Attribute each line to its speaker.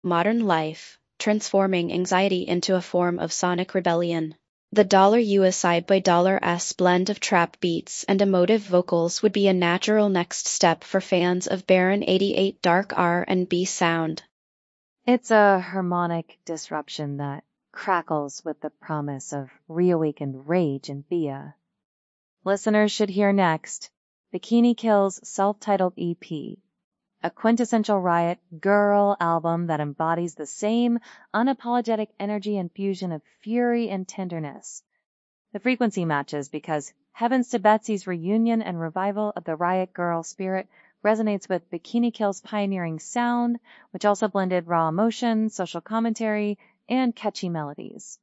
Speaker 1: modern life, transforming anxiety into a form of sonic rebellion. The $US side by $S blend of trap beats and emotive vocals would be a natural next step for fans of Baron 88 dark R&B sound.
Speaker 2: It's a harmonic disruption that crackles with the promise of reawakened rage in Thea. Listeners should hear next Bikini Kill's self-titled EP, a quintessential Riot girl album that embodies the same unapologetic energy and fusion of fury and tenderness. The frequency matches because Heavens to Betsy's reunion and revival of the Riot girl spirit resonates with Bikini Kill's pioneering sound, which also blended raw emotion, social commentary, and catchy melodies.